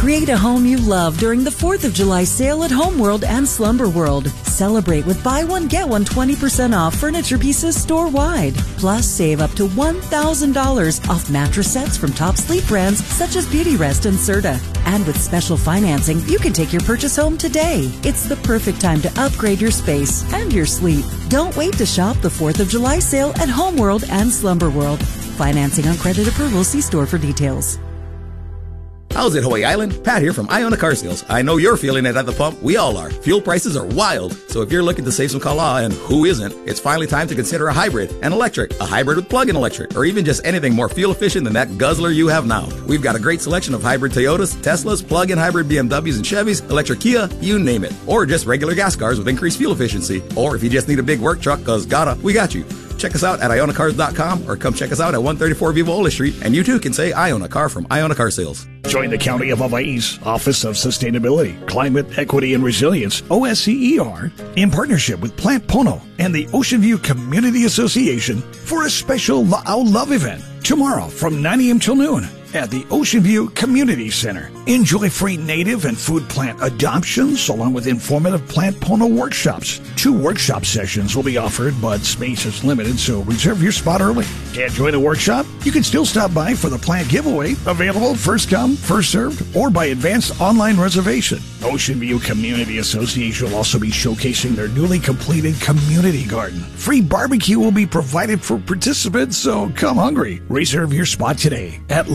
Create a home you love during the 4th of July sale at Homeworld and Slumber World. Celebrate with buy one, get one 20% off furniture pieces store-wide. Plus, save up to $1,000 off mattress sets from top sleep brands such as Beautyrest and Serta. And with special financing, you can take your purchase home today. It's the perfect time to upgrade your space and your sleep. Don't wait to shop the 4th of July sale at Homeworld and Slumber World. Financing on credit approval. See store for details. How's it, Hawaii Island? Pat here from Iona Car Sales. I know you're feeling it at the pump. We all are. Fuel prices are wild. So if you're looking to save some kala, and who isn't, it's finally time to consider a hybrid, an electric, a hybrid with plug-in electric, or even just anything more fuel efficient than that guzzler you have now. We've got a great selection of hybrid Toyotas, Teslas, plug-in hybrid BMWs and Chevys, electric Kia, you name it. Or just regular gas cars with increased fuel efficiency. Or if you just need a big work truck, cause we got you. Check us out at IonaCars.com or come check us out at 134 Viva Ola Street, and you too can say Iona Car from Iona Car Sales. Join the County of Hawaii's Office of Sustainability, Climate, Equity, and Resilience, OSCER, in partnership with Plant Pono and the Ocean View Community Association for a special La'au Love event tomorrow from 9 a.m. till noon at the Ocean View Community Center. Enjoy free native and food plant adoptions along with informative Plant Pono workshops. 2 workshop sessions will be offered, but space is limited, so reserve your spot early. Can't join the workshop? You can still stop by for the plant giveaway, available first come, first served, or by advanced online reservation. Ocean View Community Association will also be showcasing their newly completed community garden. Free barbecue will be provided for participants, so come hungry. Reserve your spot today at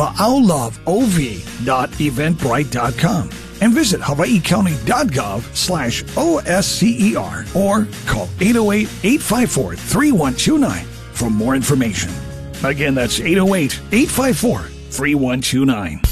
la'auloveov.eventbrite.com and visit hawaiicounty.gov/OSCER or call 808-854-3129 for more information. Again, that's 808-854-3129.